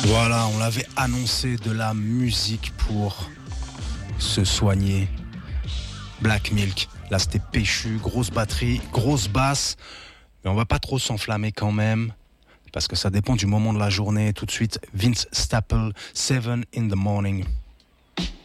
Voilà, on l'avait annoncé, de la musique pour se soigner. Black Milk, là c'était péchu, grosse batterie, grosse basse, mais on va pas trop s'enflammer quand même, parce que ça dépend du moment de la journée. Tout de suite, Vince Staples, 7 in the morning.